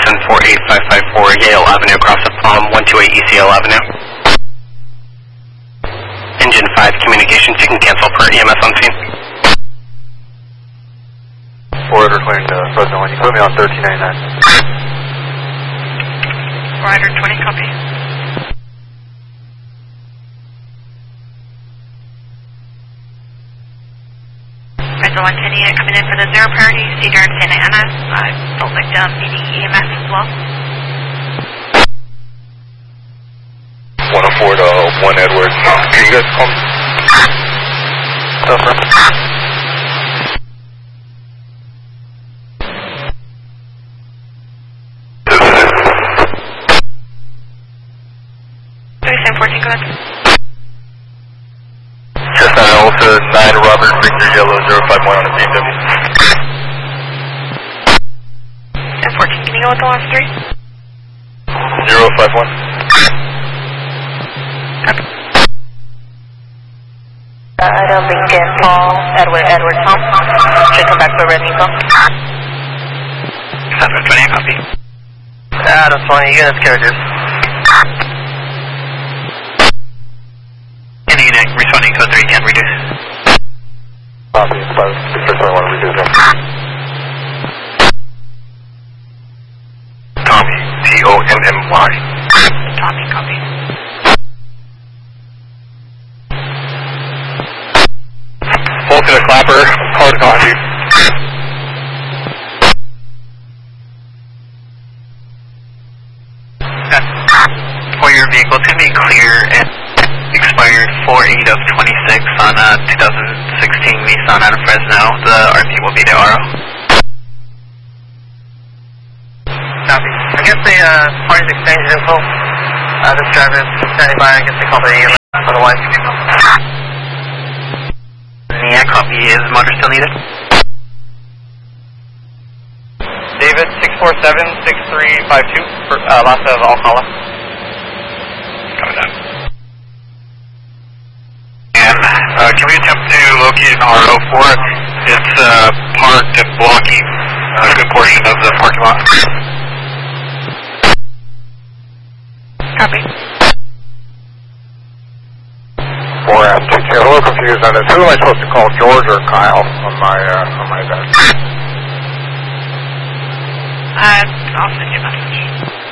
48554 Yale Avenue, across from 128 ECL Avenue. Engine 5 communications, you can cancel per EMS on scene. 4 clearing Fresno 1, you put me on 1399. 420, copy. Fresno 110 unit coming in for the 0 priority, Cedar and Santa Ana. Both victim needing EMS as well. 104 to 1 Edward. Can you guys call me? Suffer. Alpha 9 Robert Victor Yellow 051 on the BMW. 1014, can you go with the last 3? 051. Lincoln, Paul, Edward, Tom. Should come back for a red Nico. 720, copy. Adam 20, units carriages. Any unit responding code 3 can reduce. Copy, 621 reduce them. Tommy, Tommy. Tommy, copy. Full to the clapper, hard copy. For your vehicle, it's going to be clear and expired 4/8 of 26 on a 2016 Nissan out of Fresno. The RP will be the RO. Copy. I guess the party's exchange info. This driver is standing by. I guess they call the EMS. Otherwise, Yeah, copy. Is motor still needed? David 647-6352 for last of Alcala. Copy that. And can we attempt to locate an RO for it? It's parked and blocking a good portion of the parking lot. Copy. 4M2, a little confused on this. Who am I supposed to call, George or Kyle on my desk? I'll send you a message.